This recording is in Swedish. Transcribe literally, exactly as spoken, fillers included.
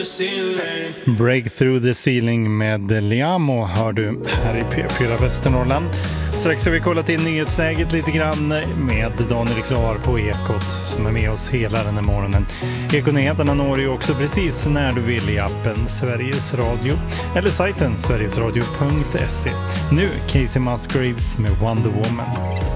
the ceiling. Break through the ceiling med Liamo hör du här i P fyra Västernorrland. Strax har vi kollat in nyhetsläget lite grann med Daniel Klar på Ekot som är med oss hela den här morgonen. Ekonyheterna når ju också precis när du vill i appen Sveriges Radio eller sajten sverigesradio punkt se. Nu Casey Musgraves med Wonder Woman.